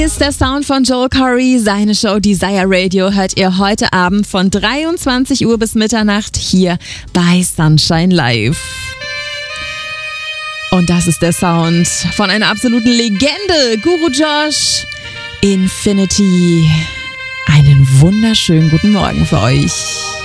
Ist der Sound von Joel Corry. Seine Show Desire Radio hört ihr heute Abend von 23 Uhr bis Mitternacht hier bei Sunshine Live. Und das ist der Sound von einer absoluten Legende, Guru Josh, Infinity. Einen wunderschönen guten Morgen für euch.